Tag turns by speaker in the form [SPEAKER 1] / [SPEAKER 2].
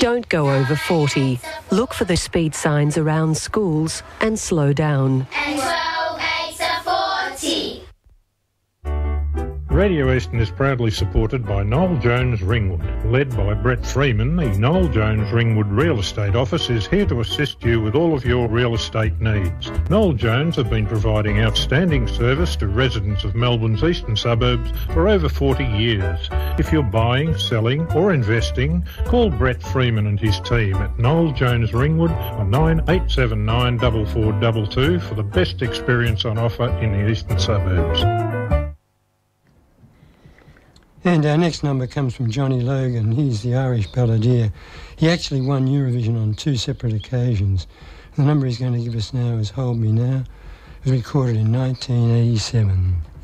[SPEAKER 1] Don't go over 40. Look for the speed signs around schools and slow down.
[SPEAKER 2] And 12 8 are 40.
[SPEAKER 3] Radio Eastern is proudly supported by Noel Jones Ringwood. Led by Brett Freeman, the Noel Jones Ringwood Real Estate Office is here to assist you with all of your real estate needs. Noel Jones have been providing outstanding service to residents of Melbourne's eastern suburbs for over 40 years. If you're buying, selling or investing, call Brett Freeman and his team at Noel Jones Ringwood on 9879 4422 for the best experience on offer in the eastern suburbs.
[SPEAKER 4] And our next number comes from Johnny Logan. He's the Irish balladeer. He actually won Eurovision on 2 separate occasions. The number he's going to give us now is Hold Me Now. It was recorded in 1987.